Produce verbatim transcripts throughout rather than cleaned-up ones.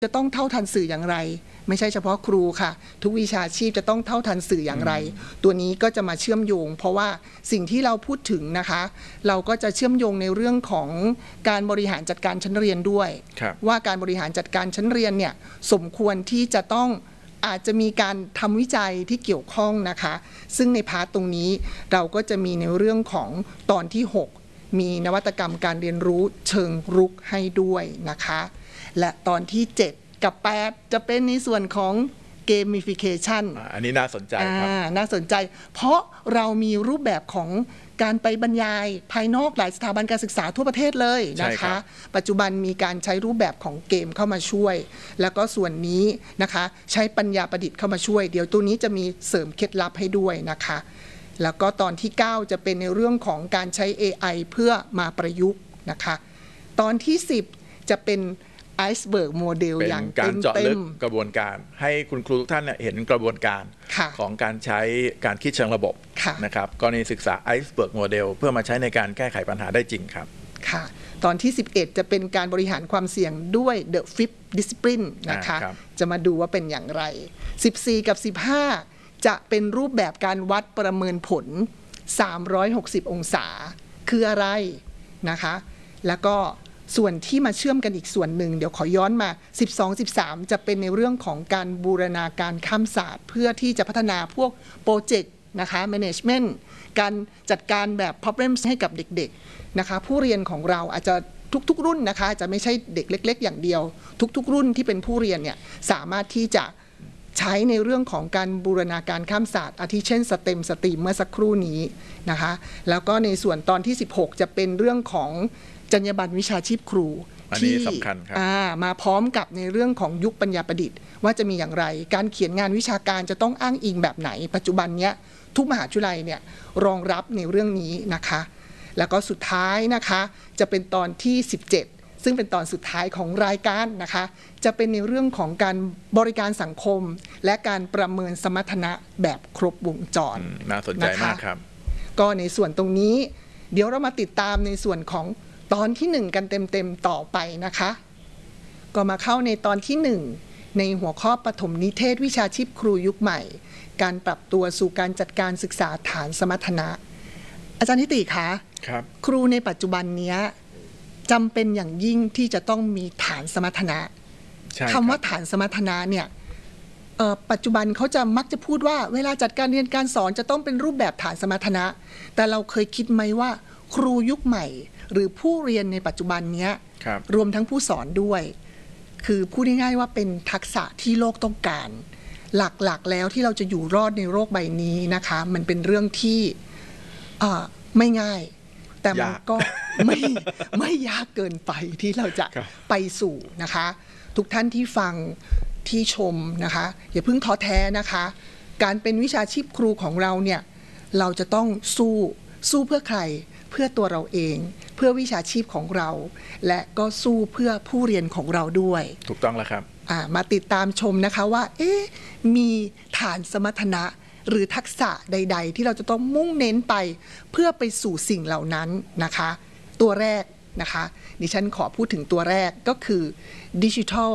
จะต้องเท่าทันสื่ออย่างไรไม่ใช่เฉพาะครูค่ะทุกวิชาชีพจะต้องเท่าทันสื่ออย่างไรตัวนี้ก็จะมาเชื่อมโยงเพราะว่าสิ่งที่เราพูดถึงนะคะเราก็จะเชื่อมโยงในเรื่องของการบริหารจัดการชั้นเรียนด้วยว่าการบริหารจัดการชั้นเรียนเนี่ยสมควรที่จะต้องอาจจะมีการทำวิจัยที่เกี่ยวข้องนะคะซึ่งในพาร์ทตรงนี้เราก็จะมีในเรื่องของตอนที่หกมีนวัตกรรมการเรียนรู้เชิงรุกให้ด้วยนะคะและตอนที่เจ็ดกับแปดจะเป็นในส่วนของ gamification อันนี้น่าสนใจครับน่าสนใจเพราะเรามีรูปแบบของการไปบรรยายภายนอกหลายสถาบันการศึกษาทั่วประเทศเลยนะคะปัจจุบันมีการใช้รูปแบบของเกมเข้ามาช่วยแล้วก็ส่วนนี้นะคะใช้ปัญญาประดิษฐ์เข้ามาช่วยเดี๋ยวตัวนี้จะมีเสริมเคล็ดลับให้ด้วยนะคะแล้วก็ตอนที่เก้าจะเป็นในเรื่องของการใช้ เอ ไอ เพื่อมาประยุกต์นะคะตอนที่สิบจะเป็นไอซ์เบิร์กโมเดลอย่างการเจาะลึกกระบวนการให้คุณครูทุกท่านเห็นกระบวนการของการใช้การคิดเชิงระบบนะครับกรณีศึกษาไอซ์เบิร์กโมเดลเพื่อมาใช้ในการแก้ไขปัญหาได้จริงครับค่ะตอนที่สิบเอ็ดจะเป็นการบริหารความเสี่ยงด้วย The Fifth Discipline นะคะจะมาดูว่าเป็นอย่างไรสิบสี่กับสิบห้าจะเป็นรูปแบบการวัดประเมินผลสามร้อยหกสิบองศาคืออะไรนะคะแล้วก็ส่วนที่มาเชื่อมกันอีกส่วนหนึ่งเดี๋ยวขอย้อนมาสิบสอง สิบสามจะเป็นในเรื่องของการบูรณาการข้ามศาสตร์เพื่อที่จะพัฒนาพวกโปรเจกต์นะคะ management การจัดการแบบ problems ให้กับเด็กๆนะคะผู้เรียนของเราอาจจะทุกๆรุ่นนะคะจะไม่ใช่เด็กเล็กๆอย่างเดียวทุกๆรุ่นที่เป็นผู้เรียนเนี่ยสามารถที่จะใช้ในเรื่องของการบูรณาการข้ามศาสตร์อาทิเช่นสเต็มสตรีมเมื่อสักครู่นี้นะคะแล้วก็ในส่วนตอนที่สิบหกจะเป็นเรื่องของจรรยาบรรณวิชาชีพครูที่สำคัญครับมาพร้อมกับในเรื่องของยุคปัญญาประดิษฐ์ว่าจะมีอย่างไรการเขียนงานวิชาการจะต้องอ้างอิงแบบไหนปัจจุบันเนี้ยทุกมหาวิทยาลัยเนี่ยรองรับในเรื่องนี้นะคะแล้วก็สุดท้ายนะคะจะเป็นตอนที่สิบเจ็ดซึ่งเป็นตอนสุดท้ายของรายการนะคะจะเป็นในเรื่องของการบริการสังคมและการประเมินสมรรถนะแบบครบวงจรน่าสนใจมากครับก็ในส่วนตรงนี้เดี๋ยวเรามาติดตามในส่วนของตอนที่หนึ่งกันเต็มๆต่อไปนะคะก็มาเข้าในตอนที่หนึ่งในหัวข้อปฐมนิเทศวิชาชีพครูยุคใหม่การปรับตัวสู่การจัดการศึกษาฐานสมรรถนะอาจารย์นิติคะครับครูในปัจจุบันนี้จำเป็นอย่างยิ่งที่จะต้องมีฐานสมรรถนะคำว่าฐานสมรรถนะเนี่ยปัจจุบันเขาจะมักจะพูดว่าเวลาจัดการเรียนการสอนจะต้องเป็นรูปแบบฐานสมรรถนะแต่เราเคยคิดไหมว่าครูยุคใหม่หรือผู้เรียนในปัจจุบันนี้ ร, รวมทั้งผู้สอนด้วยคือพูดง่ายๆว่าเป็นทักษะที่โลกต้องการหลักๆแล้วที่เราจะอยู่รอดในโลกใบนี้นะคะมันเป็นเรื่องที่ไม่ง่ายแต่มันก็ไม่ไม่ยากเกินไปที่เราจะไปสู่นะคะทุกท่านที่ฟังที่ชมนะคะอย่าเพิ่งท้อแท้นะคะการเป็นวิชาชีพครูของเราเนี่ยเราจะต้องสู้สู้เพื่อใครเพื่อตัวเราเองเพื่อวิชาชีพของเราและก็สู้เพื่อผู้เรียนของเราด้วยถูกต้องแล้วครับมาติดตามชมนะคะว่าเอ๊ะมีฐานสมรรถนะหรือทักษะใดๆที่เราจะต้องมุ่งเน้นไปเพื่อไปสู่สิ่งเหล่านั้นนะคะตัวแรกนะคะดิฉันขอพูดถึงตัวแรกก็คือ Digital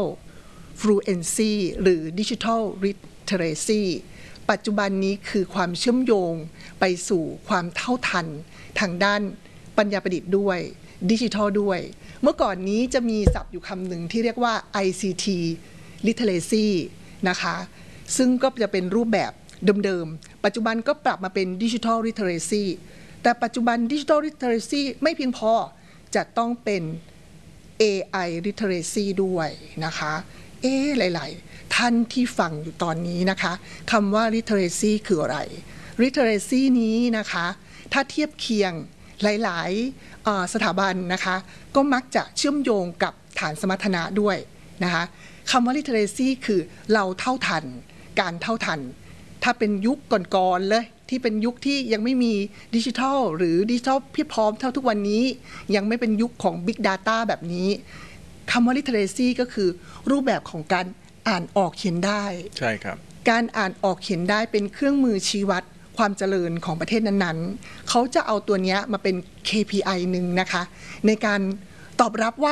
Fluency หรือ Digital Literacy ปัจจุบันนี้คือความเชื่อมโยงไปสู่ความเท่าทันทางด้านปัญญาประดิษฐ์ด้วยดิจิทัลด้วยเมื่อก่อนนี้จะมีศัพท์อยู่คำหนึ่งที่เรียกว่า ไอ ซี ที Literacy นะคะซึ่งก็จะเป็นรูปแบบเดิมๆปัจจุบันก็ปรับมาเป็น Digital Literacy แต่ปัจจุบัน Digital Literacy ไม่เพียงพอจะต้องเป็น เอ ไอ Literacy ด้วยนะคะเอ๊ะหลายๆท่านที่ฟังอยู่ตอนนี้นะคะคำว่า Literacy คืออะไร Literacy นี้นะคะถ้าเทียบเคียงหลายๆสถาบันนะคะก็มักจะเชื่อมโยงกับฐานสมรรถนะด้วยนะคะคำว่า literacy คือเราเท่าทันการเท่าทันถ้าเป็นยุคก่อนๆเลยที่เป็นยุคที่ยังไม่มีดิจิทัลหรือดิจิทัลเพียบพร้อมเท่าทุกวันนี้ยังไม่เป็นยุคของ Big Data แบบนี้คำว่า literacy ก็คือรูปแบบของการอ่านออกเขียนได้ใช่ครับการอ่านออกเขียนได้เป็นเครื่องมือชี้วัดความเจริญของประเทศนั้นๆเขาจะเอาตัวนี้มาเป็น เค พี ไอ หนึ่งนะคะในการตอบรับว่า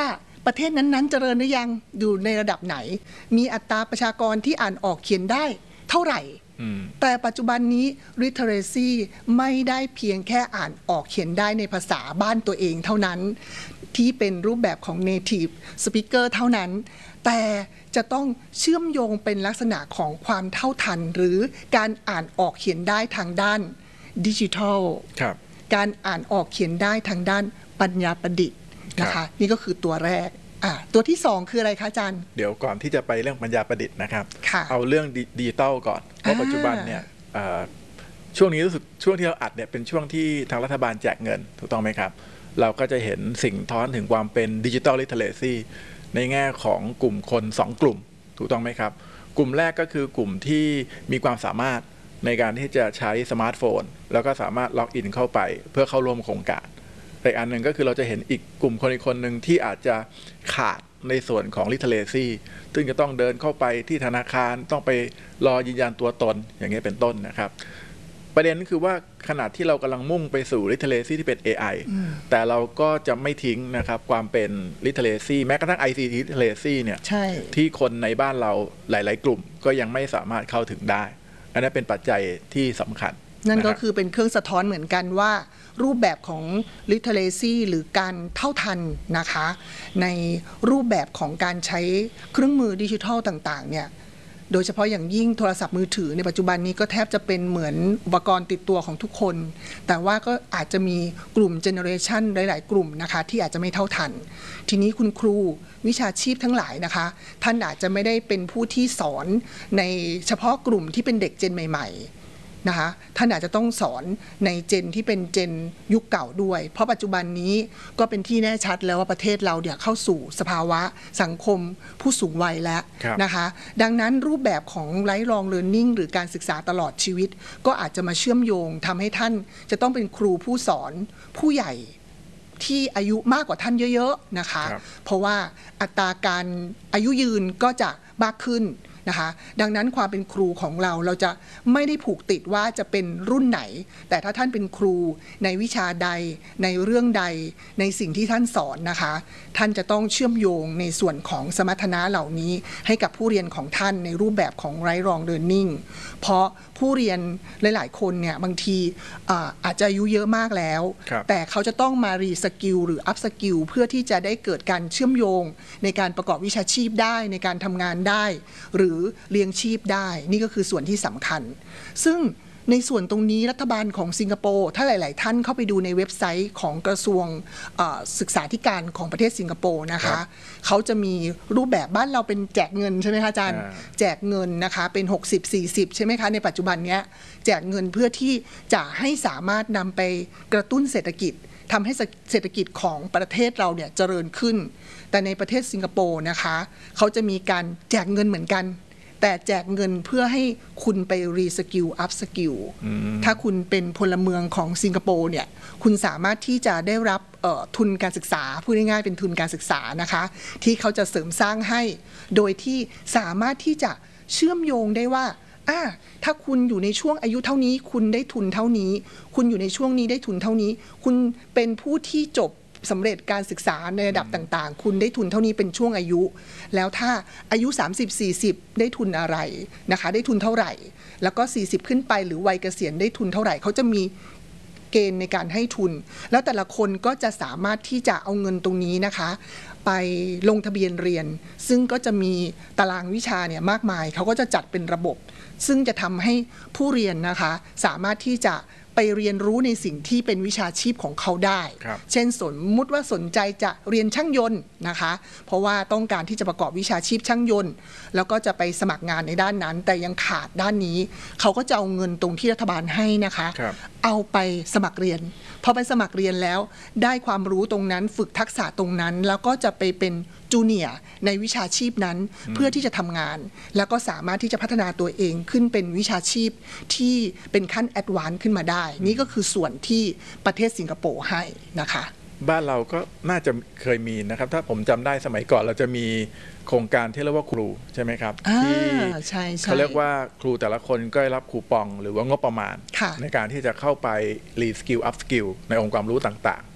ประเทศนั้นๆเจริญหรือยังอยู่ในระดับไหนมีอัตราประชากรที่อ่านออกเขียนได้เท่าไหร่แต่ปัจจุบันนี้ literacy ไม่ได้เพียงแค่อ่านออกเขียนได้ในภาษาบ้านตัวเองเท่านั้นที่เป็นรูปแบบของ native speaker เท่านั้นแต่จะต้องเชื่อมโยงเป็นลักษณะของความเท่าทันหรือการอ่านออกเขียนได้ทางด้านดิจิทัลการอ่านออกเขียนได้ทางด้านปัญญาประดิษฐ์นะคะนี่ก็คือตัวแรกตัวที่สองคืออะไรคะอาจารย์เดี๋ยวก่อนที่จะไปเรื่องปัญญาประดิษฐ์นะครับเอาเรื่องดิจิตอลก่อนเพราะปัจจุบันเนี่ยช่วงนี้รู้สึกช่วงที่เราอัดเนี่ยเป็นช่วงที่ทางรัฐบาลแจกเงินถูกต้องไหมครับเราก็จะเห็นสิ่งท้อนถึงความเป็นดิจิตอลลิเทเรซีในแง่ของกลุ่มคนสองกลุ่มถูกต้องไหมครับกลุ่มแรกก็คือกลุ่มที่มีความสามารถในการที่จะใช้สมาร์ทโฟนแล้วก็สามารถล็อกอินเข้าไปเพื่อเข้าร่วมโครงการแต่อันหนึ่งก็คือเราจะเห็นอีกกลุ่มคนอีกคนหนึ่งที่อาจจะขาดในส่วนของ literacy ซึ่งจะต้องเดินเข้าไปที่ธนาคารต้องไปรอยืนยันตัวตนอย่างนี้เป็นต้นนะครับประเด็นคือว่าขณะที่เรากำลังมุ่งไปสู่ literacy ที่เป็น เอ ไอ แต่เราก็จะไม่ทิ้งนะครับความเป็น literacy แม้กระทั่ง ไอ ซี ที literacy เนี่ยที่คนในบ้านเราหลายๆกลุ่มก็ยังไม่สามารถเข้าถึงได้อันนั้นเป็นปัจจัยที่สำคัญนั่นก็คือเป็นเครื่องสะท้อนเหมือนกันว่ารูปแบบของ literacy หรือการเท่าทันนะคะในรูปแบบของการใช้เครื่องมือดิจิทัลต่างๆเนี่ยโดยเฉพาะอย่างยิ่งโทรศัพท์มือถือในปัจจุบันนี้ก็แทบจะเป็นเหมือนอุปกรณ์ติดตัวของทุกคนแต่ว่าก็อาจจะมีกลุ่มเจเนอเรชันหลายๆกลุ่มนะคะที่อาจจะไม่เท่าทันทีนี้คุณครูวิชาชีพทั้งหลายนะคะท่านอาจจะไม่ได้เป็นผู้ที่สอนในเฉพาะกลุ่มที่เป็นเด็กเจนใหม่ๆนะคะท่านอาจจะต้องสอนในเจนที่เป็นเจนยุคเก่าด้วยเพราะปัจจุบันนี้ก็เป็นที่แน่ชัดแล้วว่าประเทศเราเนี่ยเข้าสู่สภาวะสังคมผู้สูงวัยแล้วนะคะดังนั้นรูปแบบของไลฟ์ลองเลิร์นนิ่งหรือการศึกษาตลอดชีวิตก็อาจจะมาเชื่อมโยงทำให้ท่านจะต้องเป็นครูผู้สอนผู้ใหญ่ที่อายุมากกว่าท่านเยอะๆนะคะเพราะว่าอัตราการอายุยืนก็จะมากขึ้นนะคะดังนั้นความเป็นครูของเราเราจะไม่ได้ผูกติดว่าจะเป็นรุ่นไหนแต่ถ้าท่านเป็นครูในวิชาใดในเรื่องใดในสิ่งที่ท่านสอนนะคะท่านจะต้องเชื่อมโยงในส่วนของสมรรถนะเหล่านี้ให้กับผู้เรียนของท่านในรูปแบบของไลฟ์ลองเลิร์นนิ่งเพราะผู้เรียนหลายๆคนเนี่ยบางที อาอาจจะอายุเยอะมากแล้วแต่เขาจะต้องมารีสกิลหรืออัพสกิลเพื่อที่จะได้เกิดการเชื่อมโยงในการประกอบวิชาชีพได้ในการทำงานได้หรือเลี้ยงชีพได้นี่ก็คือส่วนที่สำคัญซึ่งในส่วนตรงนี้รัฐบาลของสิงคโปร์ถ้าหลายๆท่านเข้าไปดูในเว็บไซต์ของกระทรวงศึกษาธิการของประเทศสิงคโปร์นะคะเขาจะมีรูปแบบบ้านเราเป็นแจกเงินใช่ไหมคะอาจารย์แจกเงินนะคะเป็นหกสิบ สี่สิบใช่ไหมคะในปัจจุบันนี้แจกเงินเพื่อที่จะให้สามารถนำไปกระตุ้นเศรษฐกิจทำให้เศรษฐกิจของประเทศเราเนี่ยเจริญขึ้นแต่ในประเทศสิงคโปร์นะคะเขาจะมีการแจกเงินเหมือนกันแต่แจกเงินเพื่อให้คุณไปรีสกิลอัพสกิลถ้าคุณเป็นพลเมืองของสิงคโปร์เนี่ยคุณสามารถที่จะได้รับทุนการศึกษาพูดง่ายๆเป็นทุนการศึกษานะคะที่เขาจะเสริมสร้างให้โดยที่สามารถที่จะเชื่อมโยงได้ว่าอ่าถ้าคุณอยู่ในช่วงอายุเท่านี้คุณได้ทุนเท่านี้คุณอยู่ในช่วงนี้ได้ทุนเท่านี้คุณเป็นผู้ที่จบสำเร็จการศึกษาในระดับต่างๆคุณได้ทุนเท่านี้เป็นช่วงอายุแล้วถ้าอายุสามสิบ สี่สิบได้ทุนอะไรนะคะได้ทุนเท่าไหร่แล้วก็สี่สิบขึ้นไปหรือวัยเกษียณได้ทุนเท่าไหร่เขาจะมีเกณฑ์ในการให้ทุนแล้วแต่ละคนก็จะสามารถที่จะเอาเงินตรงนี้นะคะไปลงทะเบียนเรียนซึ่งก็จะมีตารางวิชาเนี่ยมากมายเขาก็จะจัดเป็นระบบซึ่งจะทำให้ผู้เรียนนะคะสามารถที่จะไปเรียนรู้ในสิ่งที่เป็นวิชาชีพของเขาได้เช่นสมมุติว่าสนใจจะเรียนช่างยนต์นะคะเพราะว่าต้องการที่จะประกอบวิชาชีพช่างยนต์แล้วก็จะไปสมัครงานในด้านนั้นแต่ยังขาดด้านนี้เขาก็จะเอาเงินตรงที่รัฐบาลให้นะคะเอาไปสมัครเรียนพอไปสมัครเรียนแล้วได้ความรู้ตรงนั้นฝึกทักษะตรงนั้นแล้วก็จะไปเป็นจูเนียร์ในวิชาชีพนั้นเพื่อที่จะทำงานแล้วก็สามารถที่จะพัฒนาตัวเองขึ้นเป็นวิชาชีพที่เป็นขั้นแอดวานซ์ขึ้นมาได้นี่ก็คือส่วนที่ประเทศสิงคโปร์ให้นะคะบ้านเราก็น่าจะเคยมีนะครับถ้าผมจำได้สมัยก่อนเราจะมีโครงการที่เรียกว่าครูใช่ไหมครับที่เขาเรียกว่าครูแต่ละคนก็ได้รับคูปองหรือว่างบประมาณในการที่จะเข้าไปรีสกิลอัพสกิลในองค์ความรู้ต่าง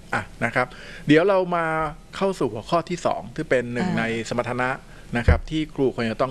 อ่ะนะครับเดี๋ยวเรามาเข้าสู่หัวข้อที่สองที่เป็นหนึ่งอ่าในสมรรถนะนะครับที่ครูควรจะต้อง